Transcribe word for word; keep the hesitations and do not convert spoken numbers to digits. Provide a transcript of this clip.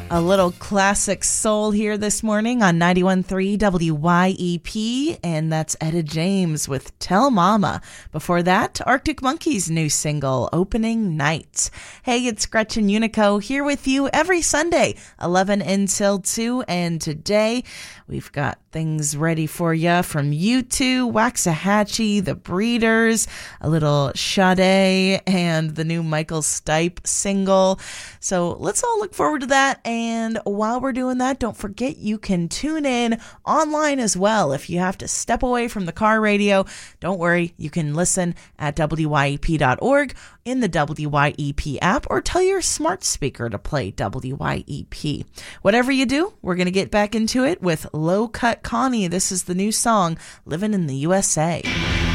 A little classic soul here this morning on ninety-one point three W Y E P, and that's Etta James with Tell Mama. Before that, Arctic Monkeys' new single, Opening Night. Hey, it's Gretchen Unico here with you every Sunday, eleven until two, and today we've got things ready for you from U two, Waxahachie, The Breeders, a little Sade, and the new Michael Stipe single. So let's all look forward to that. And while we're doing that, don't forget you can tune in online as well. If you have to step away from the car radio, don't worry. You can listen at W Y E P dot org, in the W Y E P app, or tell your smart speaker to play W Y E P. Whatever you do, we're going to get back into it with Low Cut Connie. This is the new song, Living in the U S A.